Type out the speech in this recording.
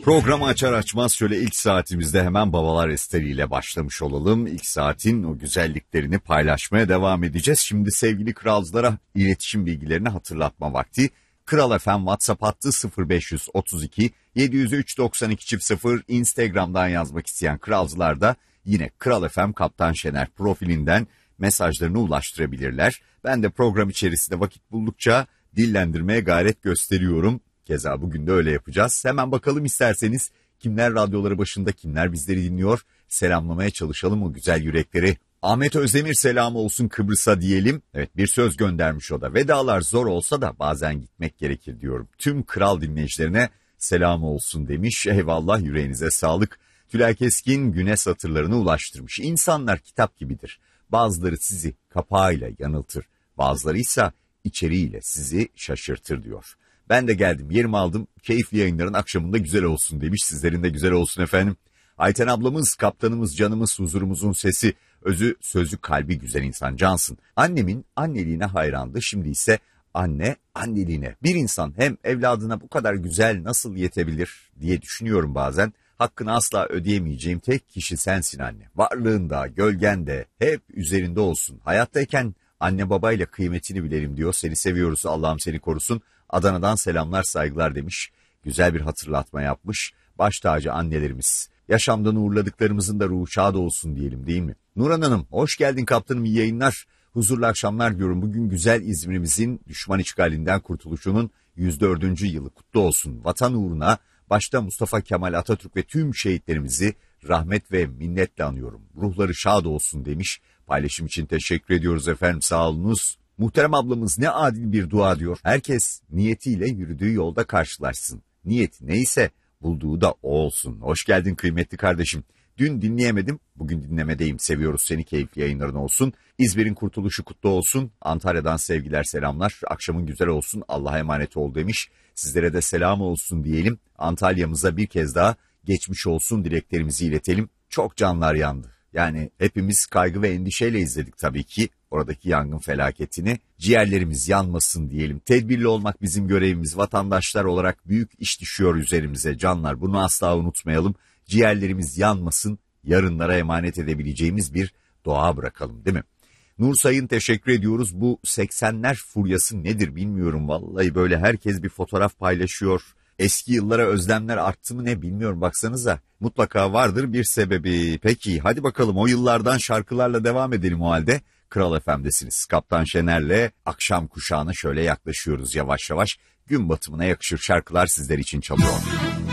Programı açar açmaz şöyle ilk saatimizde hemen babalar esteriyle başlamış olalım. İlk saatin o güzelliklerini paylaşmaya devam edeceğiz. Şimdi sevgili kralcılara iletişim bilgilerini hatırlatma vakti. Kral FM WhatsApp hattı 0532 703 9200, Instagram'dan yazmak isteyen kralcılar da yine Kral FM Kaptan Şener profilinden mesajlarını ulaştırabilirler. Ben de program içerisinde vakit buldukça dillendirmeye gayret gösteriyorum. Keza bugün de öyle yapacağız. Hemen bakalım isterseniz kimler radyoları başında, kimler bizleri dinliyor. Selamlamaya çalışalım o güzel yürekleri. Ahmet Özdemir selamı olsun Kıbrıs'a diyelim. Evet, bir söz göndermiş o da. Vedalar zor olsa da bazen gitmek gerekir diyorum. Tüm kral dinleyicilerine selam olsun demiş. Eyvallah, yüreğinize sağlık. Tülay Keskin güne satırlarını ulaştırmış. İnsanlar kitap gibidir. Bazıları sizi kapağıyla yanıltır. Bazıları ise içeriğiyle sizi şaşırtır diyor. Ben de geldim, yerimi aldım, keyifli yayınların akşamında güzel olsun demiş. Sizlerin de güzel olsun efendim. Ayten ablamız, kaptanımız, canımız, huzurumuzun sesi, özü, sözü, kalbi güzel insan cansın. Annemin anneliğine hayrandı, şimdi ise anne anneliğine. Bir insan hem evladına bu kadar güzel nasıl yetebilir diye düşünüyorum bazen. Hakkını asla ödeyemeyeceğim tek kişi sensin anne. Varlığında, gölgende, hep üzerinde olsun. Hayattayken anne babayla kıymetini bilelim diyor. Seni seviyoruz, Allah'ım seni korusun. Adana'dan selamlar saygılar demiş. Güzel bir hatırlatma yapmış. Baş tacı annelerimiz. Yaşamdan uğurladıklarımızın da ruhu şad olsun diyelim, değil mi? Nurhan Hanım, hoş geldin kaptanım, iyi yayınlar. Huzurlu akşamlar diyorum. Bugün güzel İzmir'imizin düşman işgalinden kurtuluşunun 104. yılı kutlu olsun. Vatan uğruna başta Mustafa Kemal Atatürk ve tüm şehitlerimizi rahmet ve minnetle anıyorum. Ruhları şad olsun demiş. Paylaşım için teşekkür ediyoruz efendim, sağ olunuz. Muhterem ablamız ne adil bir dua diyor. Herkes niyetiyle yürüdüğü yolda karşılaşsın. Niyeti neyse bulduğu da o olsun. Hoş geldin kıymetli kardeşim. Dün dinleyemedim, bugün dinlemedeyim. Seviyoruz seni, keyifli yayınların olsun. İzmir'in kurtuluşu kutlu olsun. Antalya'dan sevgiler selamlar. Akşamın güzel olsun, Allah'a emanet ol demiş. Sizlere de selam olsun diyelim. Antalya'mıza bir kez daha geçmiş olsun dileklerimizi iletelim. Çok canlar yandı. Yani hepimiz kaygı ve endişeyle izledik tabii ki oradaki yangın felaketini. Ciğerlerimiz yanmasın diyelim. Tedbirli olmak bizim görevimiz. Vatandaşlar olarak büyük iş düşüyor üzerimize canlar. Bunu asla unutmayalım. Ciğerlerimiz yanmasın. Yarınlara emanet edebileceğimiz bir doğa bırakalım, değil mi? Nur Sayın teşekkür ediyoruz. Bu 80'ler furyası nedir bilmiyorum. Vallahi böyle herkes bir fotoğraf paylaşıyor. Eski yıllara özlemler arttı mı ne bilmiyorum, baksanıza. Mutlaka vardır bir sebebi. Peki hadi bakalım o yıllardan şarkılarla devam edelim o halde. Kral FM'desiniz. Kaptan Şener'le akşam kuşağına şöyle yaklaşıyoruz yavaş yavaş. Gün batımına yakışır şarkılar sizler için çalıyor.